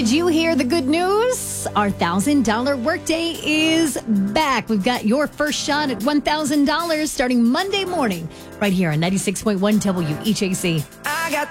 Did you hear the good news? Our $1,000 workday is back. We've got your first shot at $1,000 starting Monday morning right here on 96.1 WHAC.